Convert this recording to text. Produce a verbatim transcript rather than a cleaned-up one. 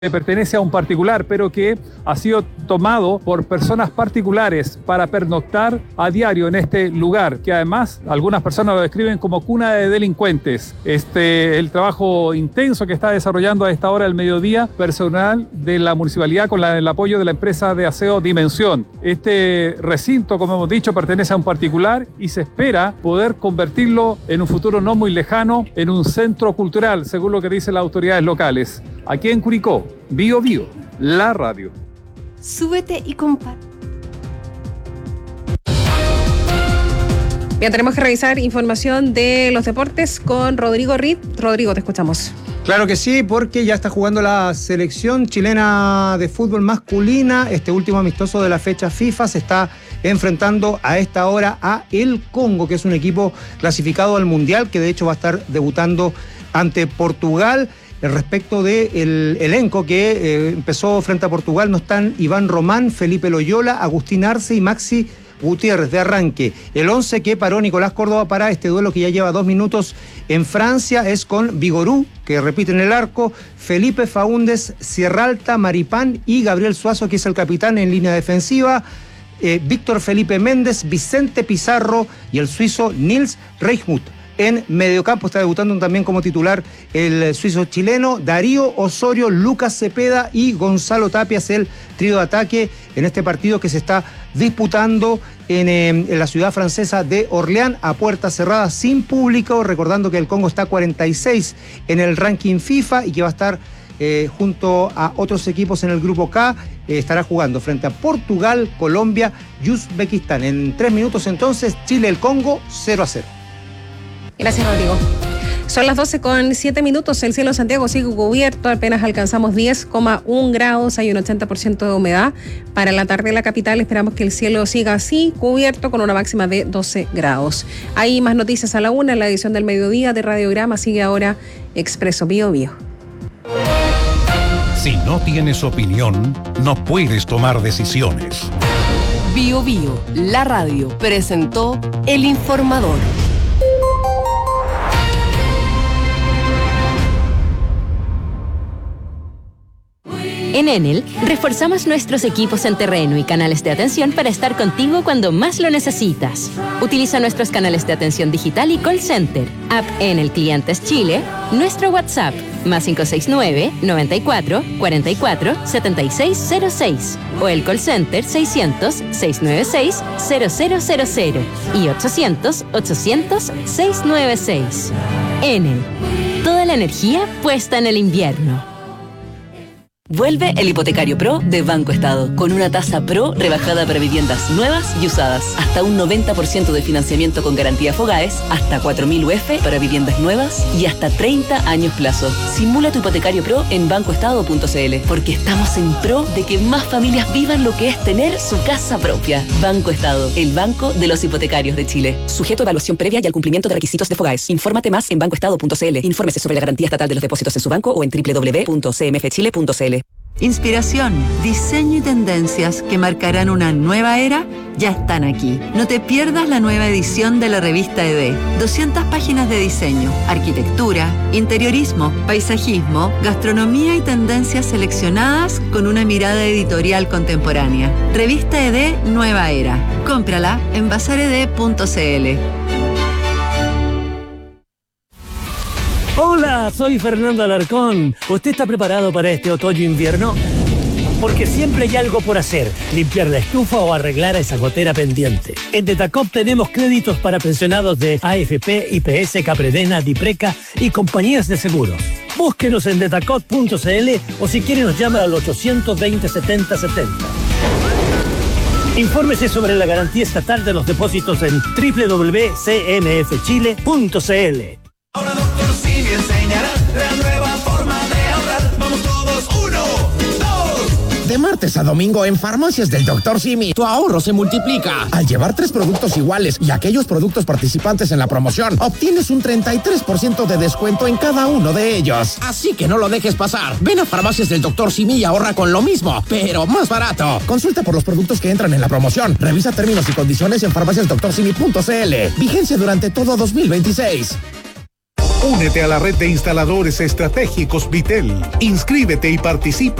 pertenece a un particular, pero que ha sido tomado por personas particulares para pernoctar a diario en este lugar, que además algunas personas lo describen como cuna de delincuentes. Este, el trabajo intenso que está desarrollando a esta hora del mediodía, personal de la municipalidad con la, el apoyo de la empresa de aseo Dimensión. Este recinto, como hemos dicho, pertenece a un particular y se espera poder convertirlo en un futuro no muy lejano en un centro cultural, según lo que dicen las autoridades locales. Aquí en Curicó, Bio Bio, la radio. Súbete y comparte. Ya tenemos que revisar información de los deportes con Rodrigo Ritt. Rodrigo, te escuchamos. Claro que sí, porque ya está jugando la selección chilena de fútbol masculina. Este último amistoso de la fecha FIFA se está enfrentando a esta hora a el Congo, que es un equipo clasificado al Mundial, que de hecho va a estar debutando ante Portugal. Respecto del elenco que eh, empezó frente a Portugal, no están Iván Román, Felipe Loyola, Agustín Arce y Maxi Gutiérrez de arranque. El once que paró Nicolás Córdoba para este duelo que ya lleva dos minutos en Francia es con Vigorú, que repite en el arco, Felipe Faúndez, Sierralta, Maripán y Gabriel Suazo, que es el capitán en línea defensiva, eh, Víctor Felipe Méndez, Vicente Pizarro y el suizo Nils Reichmuth. En mediocampo está debutando también como titular el suizo chileno, Darío Osorio, Lucas Cepeda y Gonzalo Tapias, el trío de ataque en este partido que se está disputando en, eh, en la ciudad francesa de Orleans, a puerta cerrada, sin público, recordando que el Congo está cuarenta y seis en el ranking FIFA y que va a estar eh, junto a otros equipos en el grupo K, eh, estará jugando frente a Portugal, Colombia y Uzbekistán. En tres minutos entonces, Chile-el Congo, cero a cero. Gracias, Rodrigo. Son las doce con siete minutos. El cielo de Santiago sigue cubierto. Apenas alcanzamos diez coma uno grados. Hay un ochenta por ciento de humedad. Para la tarde en la capital esperamos que el cielo siga así, cubierto, con una máxima de doce grados. Hay más noticias a la una en la edición del mediodía de Radiograma. Sigue ahora Expreso Bio Bio. Si no tienes opinión, no puedes tomar decisiones. Bio Bio, la radio, presentó El Informador. En Enel, reforzamos nuestros equipos en terreno y canales de atención para estar contigo cuando más lo necesitas. Utiliza nuestros canales de atención digital y call center, app Enel Clientes Chile, nuestro WhatsApp, más cinco seis nueve, noventa y cuatro, cuarenta y cuatro, setenta y seis cero seis, o el call center seiscientos, seiscientos noventa y seis, cero cero cero cero y ochocientos, ochocientos, seiscientos noventa y seis. Enel, toda la energía puesta en el invierno. Vuelve el Hipotecario Pro de Banco Estado, con una tasa Pro rebajada para viviendas nuevas y usadas. Hasta un noventa por ciento de financiamiento con garantía Fogaes, hasta cuatro mil U F para viviendas nuevas y hasta treinta años plazo. Simula tu Hipotecario Pro en banco estado punto c l, porque estamos en pro de que más familias vivan lo que es tener su casa propia. Banco Estado, el banco de los hipotecarios de Chile. Sujeto a evaluación previa y al cumplimiento de requisitos de Fogaes. Infórmate más en banco estado punto c l. Infórmese sobre la garantía estatal de los depósitos en su banco o en doble u doble u doble u punto c m f chile punto c l. Inspiración, diseño y tendencias que marcarán una nueva era ya están aquí. No te pierdas la nueva edición de la revista E D. doscientas páginas de diseño, arquitectura, interiorismo, paisajismo, gastronomía y tendencias seleccionadas con una mirada editorial contemporánea. Revista E D Nueva Era. Cómprala en bazar e d punto c l. Hola, soy Fernando Alarcón. ¿Usted está preparado para este otoño-invierno? Porque siempre hay algo por hacer, limpiar la estufa o arreglar a esa gotera pendiente. En Detacop tenemos créditos para pensionados de A F P, I P S, Capredena, Dipreca y compañías de seguros. Búsquenos en detacop punto c l o si quiere nos llama al ochocientos veinte, setenta setenta. Infórmese sobre la garantía estatal de los depósitos en doble u doble u doble u punto c m f chile punto c l. Ahora doctor Simi enseñará la nueva forma de ahorrar. Vamos todos, uno, dos. De martes a domingo en Farmacias del doctor Simi, tu ahorro se multiplica. Al llevar tres productos iguales y aquellos productos participantes en la promoción, obtienes un treinta y tres por ciento de descuento en cada uno de ellos. Así que no lo dejes pasar. Ven a Farmacias del doctor Simi y ahorra con lo mismo, pero más barato. Consulta por los productos que entran en la promoción. Revisa términos y condiciones en farmacias doctor simi punto c l. Vigencia durante todo dos mil veintiséis. Únete a la red de instaladores estratégicos Vitel. Inscríbete y participa